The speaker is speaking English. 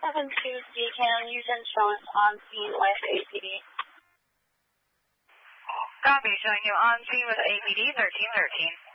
Beacon, use insurance on scene with APD. Copy, showing you on scene with APD 1313.